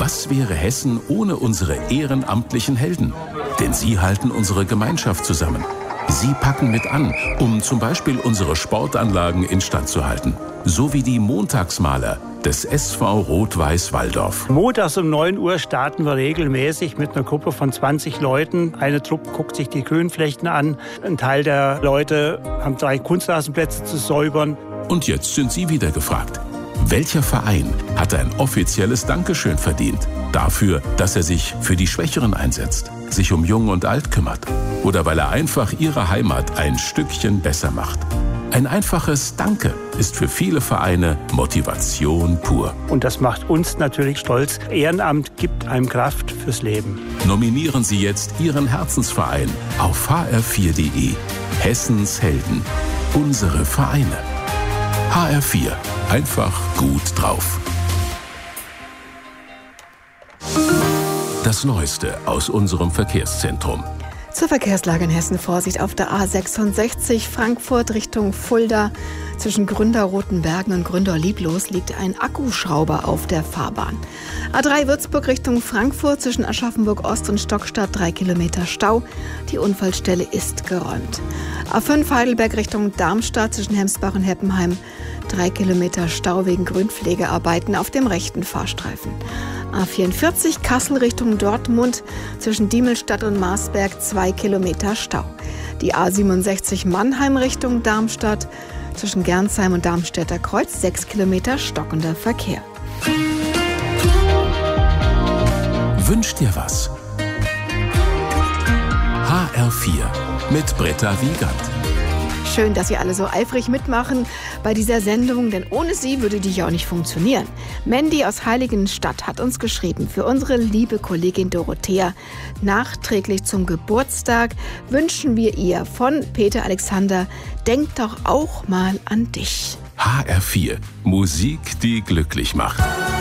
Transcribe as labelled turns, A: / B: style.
A: Was wäre Hessen ohne unsere ehrenamtlichen Helden? Denn sie halten unsere Gemeinschaft zusammen. Sie packen mit an, um zum Beispiel unsere Sportanlagen instand zu halten. So wie die Montagsmaler des SV Rot-Weiß Walldorf.
B: Montags um 9 Uhr starten wir regelmäßig mit einer Gruppe von 20 Leuten. Eine Truppe guckt sich die Grünflächen an. Ein Teil der Leute haben 3 Kunstrasenplätze zu säubern.
A: Und jetzt sind Sie wieder gefragt. Welcher Verein hat ein offizielles Dankeschön verdient? Dafür, dass er sich für die Schwächeren einsetzt, sich um Jung und Alt kümmert oder weil er einfach ihre Heimat ein Stückchen besser macht. Ein einfaches Danke ist für viele Vereine Motivation pur.
B: Und das macht uns natürlich stolz. Ehrenamt gibt einem Kraft fürs Leben.
A: Nominieren Sie jetzt Ihren Herzensverein auf hr4.de. Hessens Helden. Unsere Vereine. HR4. Einfach gut drauf. Das Neueste aus unserem Verkehrszentrum.
C: Zur Verkehrslage in Hessen. Vorsicht auf der A66 Frankfurt Richtung Fulda. Zwischen Gründer-Rotenbergen und Gründer-Lieblos liegt ein Akkuschrauber auf der Fahrbahn. A3 Würzburg Richtung Frankfurt zwischen Aschaffenburg-Ost und Stockstadt 3 Kilometer Stau. Die Unfallstelle ist geräumt. A5 Heidelberg Richtung Darmstadt zwischen Hemsbach und Heppenheim 3 Kilometer Stau wegen Grünpflegearbeiten auf dem rechten Fahrstreifen. A44 Kassel Richtung Dortmund zwischen Diemelstadt und Marsberg 2 Kilometer Stau. Die A67 Mannheim Richtung Darmstadt zwischen Gernsheim und Darmstädter Kreuz 6 Kilometer stockender Verkehr.
A: Wünsch dir was? HR4 mit Britta Wiegand.
C: Schön, dass Sie alle so eifrig mitmachen bei dieser Sendung, denn ohne Sie würde die ja auch nicht funktionieren. Mandy aus Heiligenstadt hat uns geschrieben, für unsere liebe Kollegin Dorothea nachträglich zum Geburtstag wünschen wir ihr von Peter Alexander, denk doch auch mal an dich.
A: HR4, Musik, die glücklich macht.